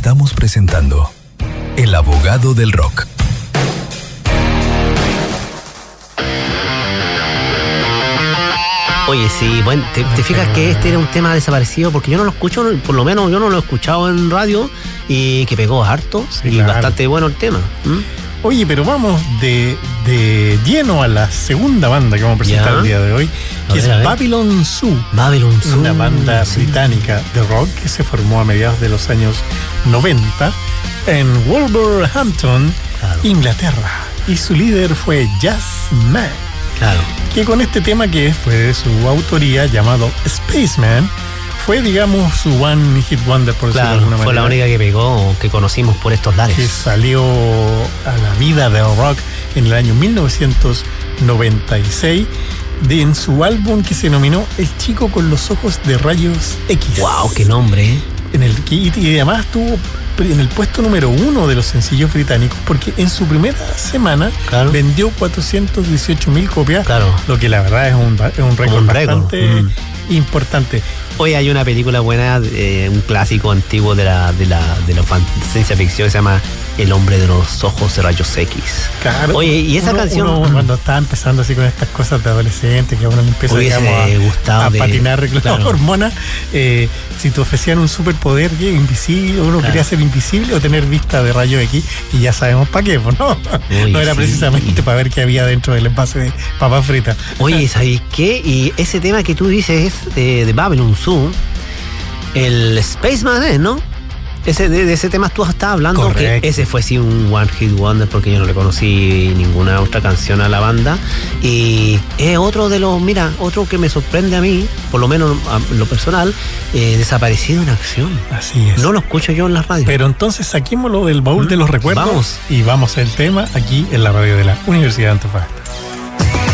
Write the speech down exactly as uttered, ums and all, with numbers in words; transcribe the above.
Estamos presentando El Abogado del Rock. Oye, sí, bueno, te, te fijas que este era un tema desaparecido porque yo no lo escucho, por lo menos yo no lo he escuchado en radio y que pegó harto Sí, y claro. bastante bueno el tema. ¿Mm? Oye, pero vamos de, de lleno a la segunda banda que vamos a presentar Ya. el día de hoy, A que ver, es a ver. Babylon Zoo. Babylon Zoo. Una banda Sí. británica de rock que se formó a mediados de los años noventa en Wolverhampton, Claro. Inglaterra. Y su líder fue Jazz Man, Claro. que con este tema que fue de su autoría llamado Spaceman, fue, digamos, su One Hit Wonder, por decirlo de Claro, alguna fue manera. la única que pegó, que conocimos por estos Que lares. salió a la vida del rock en el año mil novecientos noventa y seis de, en su álbum que se denominó El Chico con los Ojos de Rayos X. ¡Wow! ¡Qué nombre! ¿eh? En el que, y además estuvo en el puesto número uno de los sencillos británicos porque en su primera semana Claro. vendió cuatrocientas dieciocho mil copias, Claro. lo que la verdad es un, es un récord Un récord, bastante mm. importante. Hoy hay una película buena, eh, un clásico antiguo de la de la de la fan- ciencia ficción que se llama El hombre de los ojos de rayos X. Claro. Oye, y esa Uno- canción uno cuando estaba empezando así con estas cosas de adolescente, que a uno le empieza Hubiese digamos, a, gustado a de- patinar las claro. hormonas, eh, si te ofrecían un superpoder que invisible, uno Claro. quería ser invisible o tener vista de rayos X, y ya sabemos para qué, pues, ¿no? Uy, no era sí. precisamente para ver qué había dentro del envase de papas fritas. Oye, ¿sabes qué? Y ese tema que tú dices es eh, de Babylon Zoo, el Spaceman, ¿eh? ¿No? Ese, de, de ese tema tú estabas hablando, Correcto. que ese fue sí un One Hit Wonder porque yo no le conocí ninguna otra canción a la banda. Y es otro de los, mira, otro que me sorprende a mí, por lo menos a lo personal, eh, desaparecido en acción. Así es. No lo escucho yo en la radio. Pero entonces saquémoslo del baúl Mm, de los recuerdos vamos. y vamos al tema aquí en la radio de la Universidad de Antofagasta.